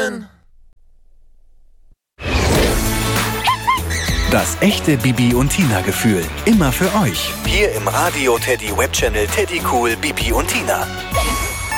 Dankeschön. Das echte Bibi und Tina Gefühl. Immer für euch. Hier im Radio Teddy Webchannel Teddy Cool Bibi und Tina.